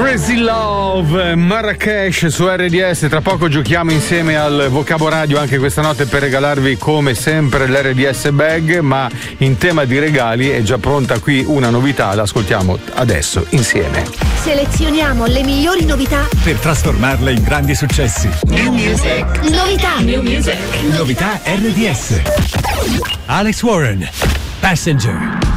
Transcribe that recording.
Crazy Love, Marrakesh su RDS. Tra poco giochiamo insieme al Vocabo Radio anche questa notte per regalarvi come sempre l'RDS Bag, ma in tema di regali è già pronta qui una novità, l'ascoltiamo adesso insieme. Selezioniamo le migliori novità per trasformarle in grandi successi. New Music. Novità. New Music. Novità RDS. Alex Warren, Passenger.